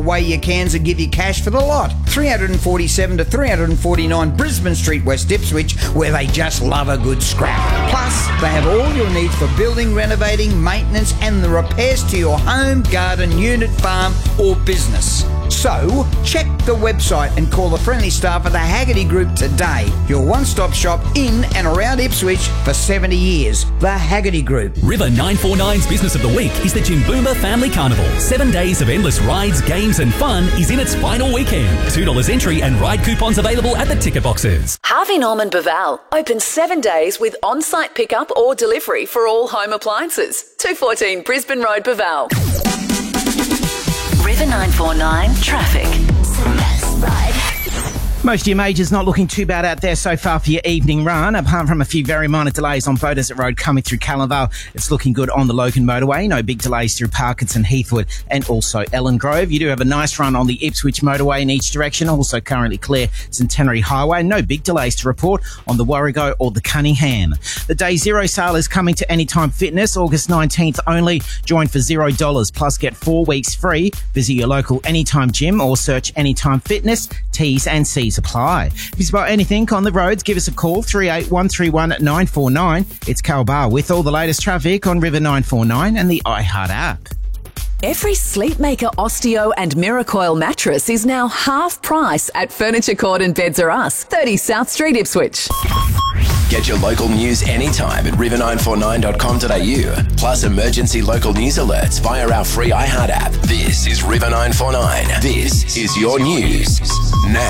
Weigh your cans and give you cash for the lot. 347 to 349 Brisbane Street, West Ipswich, where they just love a good scrap. Plus, they have all your needs for building, renovating, maintenance and the repairs to your home, garden, unit, farm or business. So, check the website and call the friendly staff at the Haggerty Group today. Your one-stop shop in and around Ipswich for 70 years. The Haggerty Group. River 949's Business of the Week is the Jimboomba Family Carnival. 7 days of endless rides, games and fun is in its final weekend. $2 entry and ride coupons available at the ticket boxes. Harvey Norman Baval open 7 days with on-site pickup or delivery for all home appliances. 214 Brisbane Road, Baval. River 949 traffic. Most of your majors not looking too bad out there so far for your evening run, apart from a few very minor delays on Beaudesert Road coming through Callanvale. It's looking good on the Logan motorway. No big delays through Parkinson, Heathwood and also Ellen Grove. You do have a nice run on the Ipswich motorway in each direction. Also currently clear Centenary Highway. No big delays to report on the Warrego or the Cunningham. The Day Zero sale is coming to Anytime Fitness, August 19th only. Join for $0 plus get 4 weeks free. Visit your local Anytime gym or search Anytime Fitness. T's and C's apply. If you spot anything on the roads, give us a call, 38131949. 949. It's Carl Barr with all the latest traffic on River 949 and the iHeart app. Every Sleepmaker Osteo and Miracoil mattress is now half price at Furniture Court and Beds Are Us, 30 South Street, Ipswich. Get your local news anytime at river949.com.au. Plus emergency local news alerts via our free iHeart app. This is River 949. This is your news now.